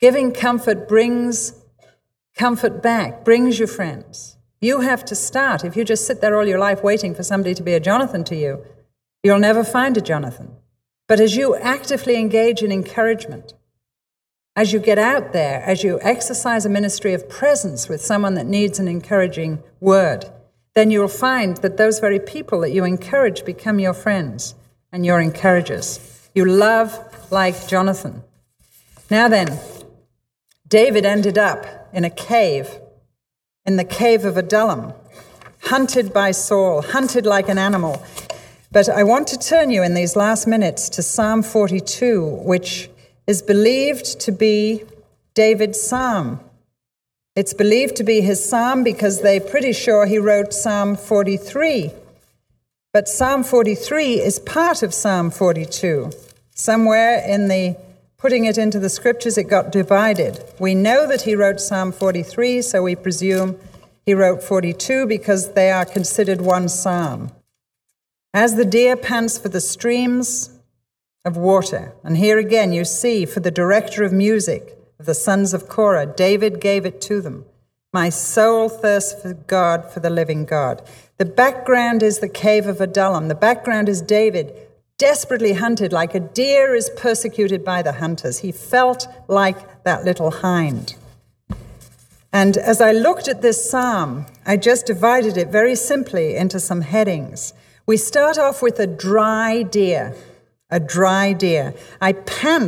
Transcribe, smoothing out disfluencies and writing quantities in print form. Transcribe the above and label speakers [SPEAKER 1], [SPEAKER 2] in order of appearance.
[SPEAKER 1] Giving comfort brings comfort back, brings you friends. You have to start. If you just sit there all your life waiting for somebody to be a Jonathan to you, you'll never find a Jonathan. But as you actively engage in encouragement, as you get out there, as you exercise a ministry of presence with someone that needs an encouraging word, then you'll find that those very people that you encourage become your friends and your encouragers. You love like Jonathan. Now then, David ended up in a cave, in the cave of Adullam, hunted by Saul, hunted like an animal. But I want to turn you in these last minutes to Psalm 42, which is believed to be David's psalm. It's believed to be his psalm because they're pretty sure he wrote Psalm 43. But Psalm 43 is part of Psalm 42. Somewhere in the putting it into the scriptures, it got divided. We know that he wrote Psalm 43, so we presume he wrote 42 because they are considered one psalm. As the deer pants for the streams of water. And here again you see, for the director of music of the sons of Korah, David gave it to them. My soul thirsts for God, for the living God. The background is the cave of Adullam. The background is David, desperately hunted like a deer is persecuted by the hunters. He felt like that little hind. And as I looked at this psalm, I just divided it very simply into some headings. We start off with a dry deer. A dry deer. I pant